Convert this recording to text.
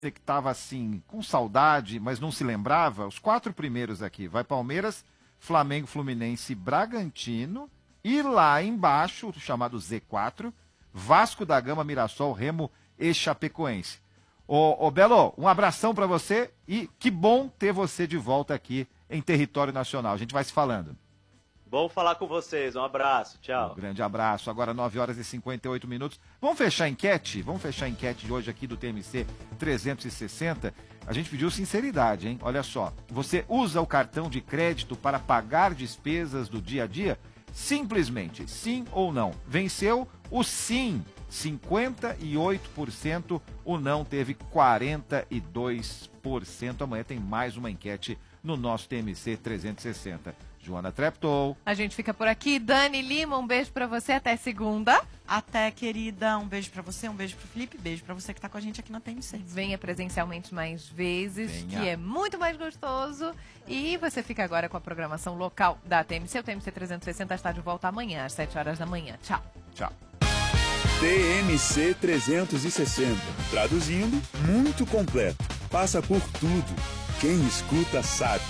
que estava assim, com saudade, mas não se lembrava, os 4 primeiros aqui. Vai Palmeiras, Flamengo, Fluminense, Bragantino. E lá embaixo, o chamado Z4, Vasco da Gama, Mirassol, Remo e Chapecoense. Ô Belo, um abração para você e que bom ter você de volta aqui em território nacional. A gente vai se falando. Bom falar com vocês, um abraço, tchau. Um grande abraço, agora 9h58. Vamos fechar a enquete? Vamos fechar a enquete de hoje aqui do TMC 360. A gente pediu sinceridade, hein? Olha só, você usa o cartão de crédito para pagar despesas do dia a dia? Simplesmente, sim ou não? Venceu o sim, 58%, o não teve 42%. Amanhã tem mais uma enquete no nosso TMC 360. Joana Treptow. A gente fica por aqui. Dani Lima, um beijo pra você. Até segunda. Até, querida. Um beijo pra você, um beijo pro Felipe, beijo pra você que tá com a gente aqui na TMC. Venha presencialmente mais vezes, Venha. que é muito mais gostoso. E você fica agora com a programação local da TMC. O TMC 360 está de volta amanhã, às 7 horas da manhã. Tchau. Tchau. TMC 360. Traduzindo, muito completo. Passa por tudo. Quem escuta sabe.